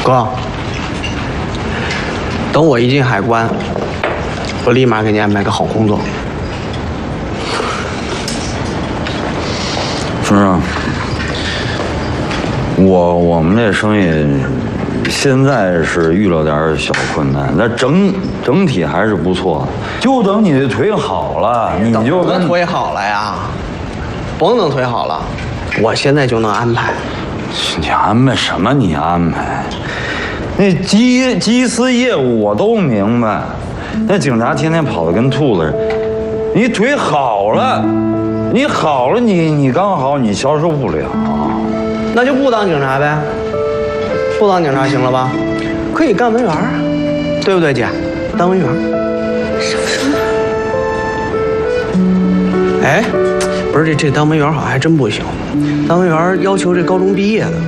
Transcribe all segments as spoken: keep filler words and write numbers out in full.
哥，等我一进海关，我立马给你安排个好工作。 先生，我我们这生意现在是遇了点小困难，但整整体还是不错。就等你的腿好了，你就跟腿好了呀，甭等腿好了，我现在就能安排。 你安排什么？你安排？那机机司业务我都明白，那警察天天跑得跟兔子似的。你腿好了，你好了，你你刚好你消受不了， 那就不当警察呗，不当警察行了吧？可以干文员啊，对不对，姐？当文员。 什么什么？ 哎，不是这这当文员好像还真不行，当文员要求这高中毕业的。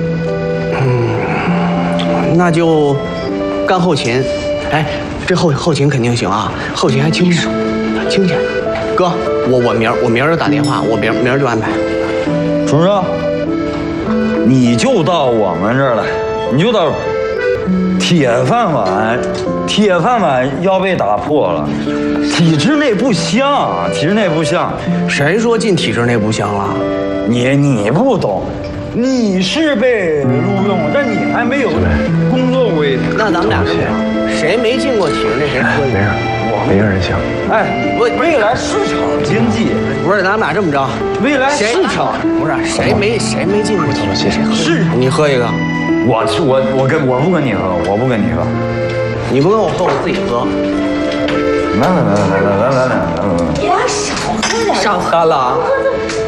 嗯，那就干后勤。哎，这后后勤肯定行啊，后勤还清闲，清闲。哥，我我明儿我明儿就打电话，我明儿明儿就安排。 春生，你就到我们这儿来，你就到铁饭碗，铁饭碗要被打破了，体制内不香，体制内不香。 谁说进体制内不香了？ 你你不懂，你是被录用，但你还没有工作规定。 那咱们俩这么着，谁没进过体制内谁喝一个。 没个人行。 哎，未来市场经济不是，咱们俩这么着， 未来市场不是谁没谁没进过体制内谁喝是你喝一个， 我我我跟我不跟你喝，我不跟你喝， 你不跟我喝，我自己喝。 来来来来来来来来来， 你俩少喝点， 少喝了啊。